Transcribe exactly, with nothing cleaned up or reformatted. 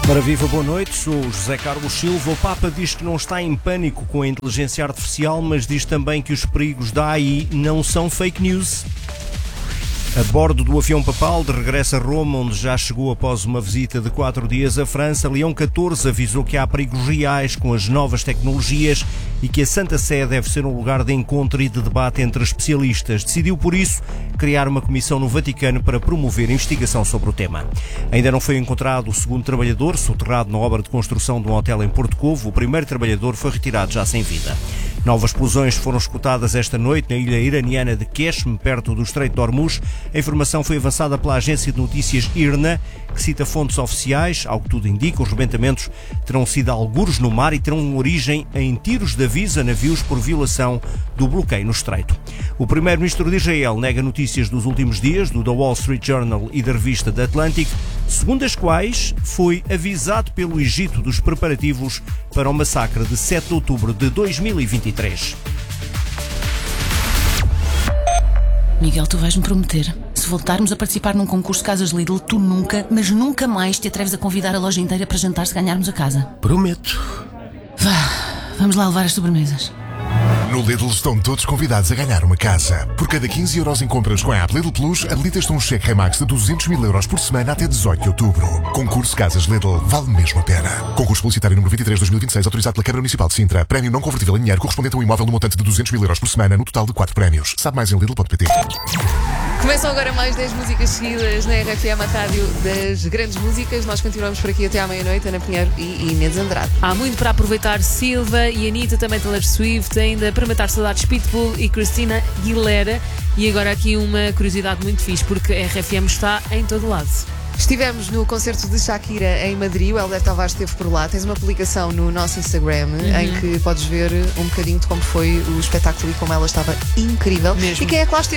Para viva, boa noite, sou José Carlos Silva. O Papa diz que não está em pânico com a inteligência artificial, mas diz também que os perigos da A I não são fake news. A bordo do avião papal, de regresso a Roma, onde já chegou após uma visita de quatro dias à França, Leão catorze avisou que há perigos reais com as novas tecnologias e que a Santa Sé deve ser um lugar de encontro e de debate entre especialistas. Decidiu, por isso, criar uma comissão no Vaticano para promover investigação sobre o tema. Ainda não foi encontrado o segundo trabalhador, soterrado na obra de construção de um hotel em Porto Covo. O primeiro trabalhador foi retirado já sem vida. Novas explosões foram escutadas esta noite na ilha iraniana de Keshm, perto do Estreito de Hormuz. A informação foi avançada pela agência de notícias I R N A, que cita fontes oficiais. Ao que tudo indica, os rebentamentos terão sido algures no mar e terão origem em tiros de aviso a navios por violação do bloqueio no Estreito. O primeiro-ministro de Israel nega notícias dos últimos dias do The Wall Street Journal e da revista The Atlantic, segundo as quais foi avisado pelo Egito dos preparativos para o massacre de sete de outubro de dois mil e vinte e três. Miguel, tu vais-me prometer, se voltarmos a participar num concurso de casas Lidl, tu nunca, mas nunca mais te atreves a convidar a loja inteira para jantar se ganharmos a casa. Prometo. Vá, vamos lá levar as sobremesas. No Lidl estão todos convidados a ganhar uma casa. Por cada quinze euros em compras com a app Lidl Plus, habilitas-te um cheque Remax de duzentos mil euros por semana até dezoito de outubro. Concurso Casas Lidl. Vale mesmo a pena. Concurso publicitário número vinte e três de dois mil e vinte e seis, autorizado pela Câmara Municipal de Sintra. Prémio não convertível em dinheiro correspondente a um imóvel no montante de duzentos mil euros por semana, no total de quatro prémios. Sabe mais em Lidl ponto pt. Começam agora mais dez músicas seguidas na R F M, a rádio das grandes músicas. Nós continuamos por aqui até à meia-noite, Ana Pinheiro e Inês Andrade. Há muito para aproveitar. Silva e Anitta, também Taylor Swift, ainda para matar saudades Pitbull e Christina Aguilera. E agora aqui uma curiosidade muito fixe, porque a R F M está em todo lado. Estivemos no concerto de Shakira em Madrid, o Helder Tavares esteve por lá. Tens uma publicação no nosso Instagram uhum. em que podes ver um bocadinho de como foi o espetáculo e como ela estava incrível. Mesmo. E quem é que lá esteve?